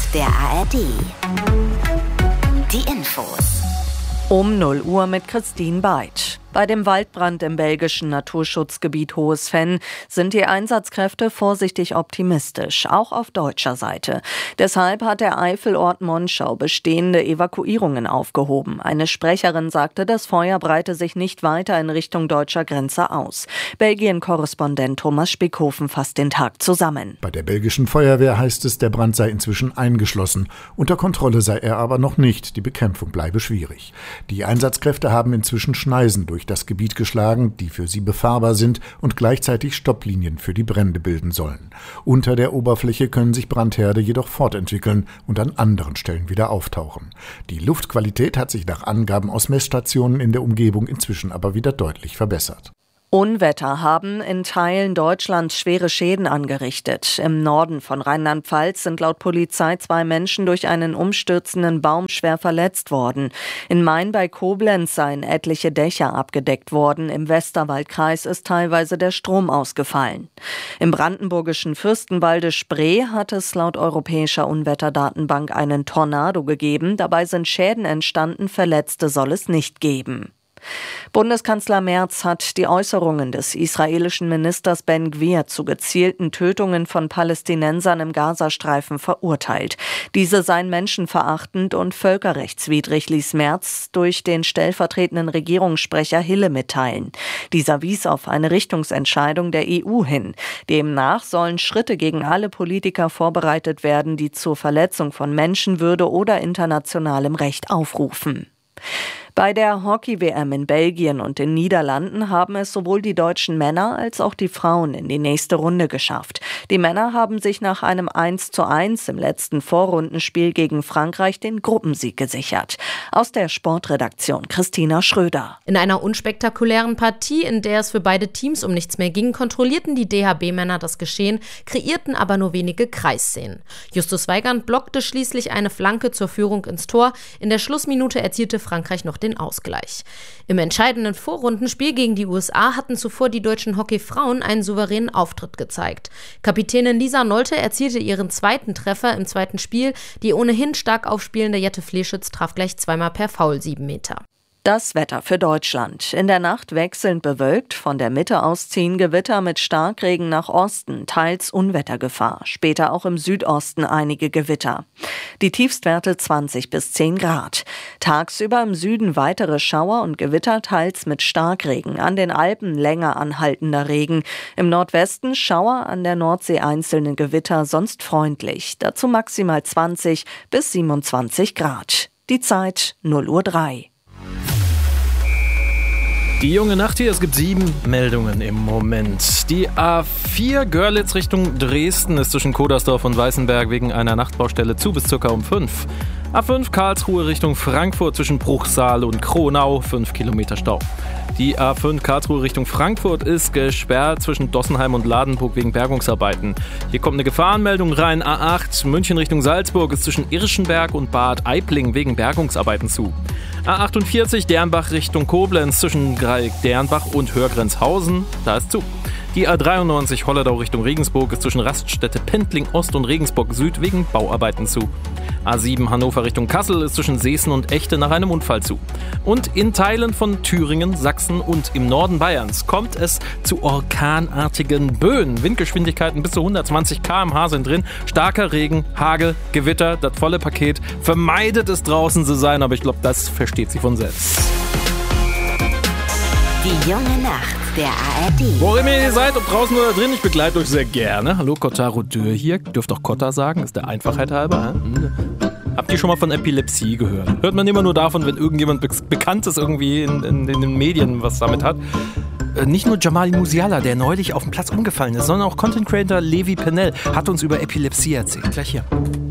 der ARD. Die Infos. Um 0 Uhr mit Christine Beitsch. Bei dem Waldbrand im belgischen Naturschutzgebiet Hohes Venn sind die Einsatzkräfte vorsichtig optimistisch, auch auf deutscher Seite. Deshalb hat der Eifelort Monschau bestehende Evakuierungen aufgehoben. Eine Sprecherin sagte, das Feuer breite sich nicht weiter in Richtung deutscher Grenze aus. Belgien-Korrespondent Thomas Spickhofen fasst den Tag zusammen. Bei der belgischen Feuerwehr heißt es, der Brand sei inzwischen eingeschlossen. Unter Kontrolle sei er aber noch nicht. Die Bekämpfung bleibe schwierig. Die Einsatzkräfte haben inzwischen Schneisen durch das Gebiet geschlagen, die für sie befahrbar sind und gleichzeitig Stopplinien für die Brände bilden sollen. Unter der Oberfläche können sich Brandherde jedoch fortentwickeln und an anderen Stellen wieder auftauchen. Die Luftqualität hat sich nach Angaben aus Messstationen in der Umgebung inzwischen aber wieder deutlich verbessert. Unwetter haben in Teilen Deutschlands schwere Schäden angerichtet. Im Norden von Rheinland-Pfalz sind laut Polizei 2 Menschen durch einen umstürzenden Baum schwer verletzt worden. In Main bei Koblenz seien etliche Dächer abgedeckt worden. Im Westerwaldkreis ist teilweise der Strom ausgefallen. Im brandenburgischen Fürstenwalde Spree hat es laut Europäischer Unwetterdatenbank einen Tornado gegeben. Dabei sind Schäden entstanden, Verletzte soll es nicht geben. Bundeskanzler Merz hat die Äußerungen des israelischen Ministers Ben Gvir zu gezielten Tötungen von Palästinensern im Gazastreifen verurteilt. Diese seien menschenverachtend und völkerrechtswidrig, ließ Merz durch den stellvertretenden Regierungssprecher Hille mitteilen. Dieser wies auf eine Richtungsentscheidung der EU hin. Demnach sollen Schritte gegen alle Politiker vorbereitet werden, die zur Verletzung von Menschenwürde oder internationalem Recht aufrufen. Bei der Hockey-WM in Belgien und den Niederlanden haben es sowohl die deutschen Männer als auch die Frauen in die nächste Runde geschafft. Die Männer haben sich nach einem 1:1 im letzten Vorrundenspiel gegen Frankreich den Gruppensieg gesichert. Aus der Sportredaktion Christina Schröder. In einer unspektakulären Partie, in der es für beide Teams um nichts mehr ging, kontrollierten die DHB-Männer das Geschehen, kreierten aber nur wenige Kreisszenen. Justus Weigand blockte schließlich eine Flanke zur Führung ins Tor. In der Schlussminute erzielte Frankreich noch den Ausgleich. Im entscheidenden Vorrundenspiel gegen die USA hatten zuvor die deutschen Hockeyfrauen einen souveränen Auftritt gezeigt. Kapitänin Lisa Nolte erzielte ihren 2. Treffer im 2. Spiel. Die ohnehin stark aufspielende Jette Fleschitz traf gleich zweimal per Foul 7 Meter. Das Wetter für Deutschland. In der Nacht wechselnd bewölkt, von der Mitte aus ziehen Gewitter mit Starkregen nach Osten, teils Unwettergefahr. Später auch im Südosten einige Gewitter. Die Tiefstwerte 20 bis 10 Grad. Tagsüber im Süden weitere Schauer und Gewitter, teils mit Starkregen. An den Alpen länger anhaltender Regen. Im Nordwesten Schauer, an der Nordsee einzelne Gewitter, sonst freundlich. Dazu maximal 20 bis 27 Grad. Die Zeit 0:03 Uhr. Die junge Nacht hier, es gibt 7 Meldungen im Moment. Die A4 Görlitz Richtung Dresden ist zwischen Kodersdorf und Weißenberg wegen einer Nachtbaustelle zu bis ca. um 5. A5 Karlsruhe Richtung Frankfurt zwischen Bruchsal und Kronau, 5 Kilometer Stau. Die A5 Karlsruhe Richtung Frankfurt ist gesperrt zwischen Dossenheim und Ladenburg wegen Bergungsarbeiten. Hier kommt eine Gefahrenmeldung rein. A8 München Richtung Salzburg ist zwischen Irschenberg und Bad Aibling wegen Bergungsarbeiten zu. A48 Dernbach Richtung Koblenz zwischen Dernbach und Hörgrenzhausen, da ist zu. Die A93 Holledau Richtung Regensburg ist zwischen Raststätte Pendling Ost und Regensburg Süd wegen Bauarbeiten zu. A7 Hannover Richtung Kassel ist zwischen Seesen und Echte nach einem Unfall zu. Und in Teilen von Thüringen, Sachsen und im Norden Bayerns kommt es zu orkanartigen Böen. Windgeschwindigkeiten bis zu 120 km/h sind drin. Starker Regen, Hagel, Gewitter, das volle Paket. Vermeidet es draußen zu sein, aber ich glaube, das versteht sich von selbst. Die junge Nacht der ARD. Wo immer ihr seid, ob draußen oder drin, ich begleite euch sehr gerne. Hallo, Kotaro Dürr hier. Dürft auch Kotta sagen, ist der Einfachheit halber. Habt ihr schon mal von Epilepsie gehört? Hört man immer nur davon, wenn irgendjemand Bekanntes irgendwie in den Medien was damit hat. Nicht nur Jamal Musiala, der neulich auf dem Platz umgefallen ist, sondern auch Content Creator Levi Pennell hat uns über Epilepsie erzählt. Gleich hier.